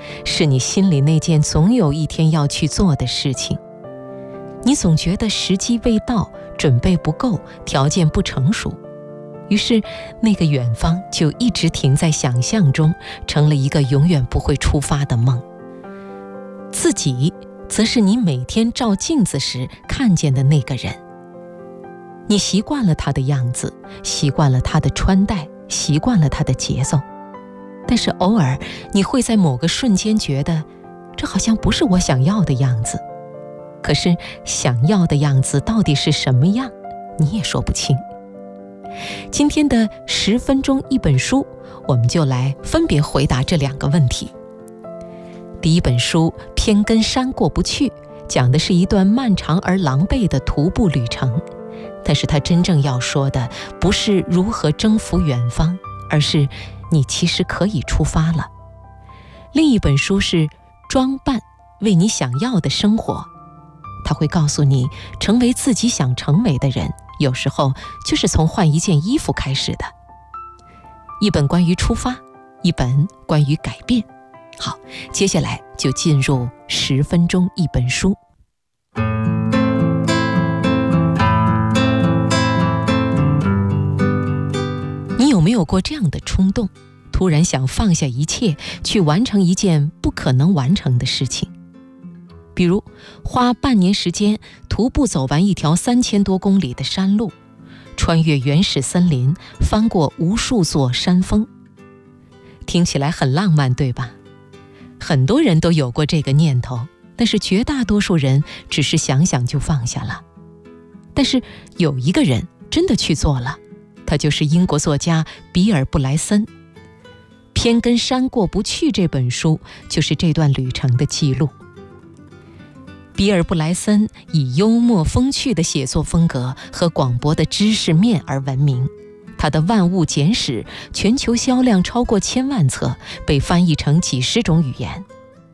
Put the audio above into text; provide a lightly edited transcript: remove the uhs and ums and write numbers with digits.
是你心里那件总有一天要去做的事情。你总觉得时机未到，准备不够，条件不成熟，于是那个远方就一直停在想象中，成了一个永远不会出发的梦。自己则是你每天照镜子时看见的那个人。你习惯了他的样子，习惯了他的穿戴，习惯了他的节奏，但是偶尔你会在某个瞬间觉得，这好像不是我想要的样子。可是想要的样子到底是什么样，你也说不清。今天的10分钟一本书，我们就来分别回答这2个问题。第一本书《偏跟山过不去》，讲的是一段漫长而狼狈的徒步旅程，但是它真正要说的不是如何征服远方，而是你其实可以出发了。另一本书是《装扮为你想要的生活》，它会告诉你，成为自己想成为的人，有时候就是从换一件衣服开始的。一本关于出发，一本关于改变。好，接下来就进入10分钟一本书。你有没有过这样的冲动，突然想放下一切，去完成一件不可能完成的事情？比如花半年时间徒步走完一条3000多公里的山路，穿越原始森林，翻过无数座山峰。听起来很浪漫，对吧？很多人都有过这个念头，但是绝大多数人只是想想就放下了。但是有一个人真的去做了，他就是英国作家比尔·布莱森。《偏跟山过不去》这本书就是这段旅程的记录。比尔·布莱森以幽默风趣的写作风格和广博的知识面而闻名，他的《万物简史》全球销量超过1000万册，被翻译成几10种语言。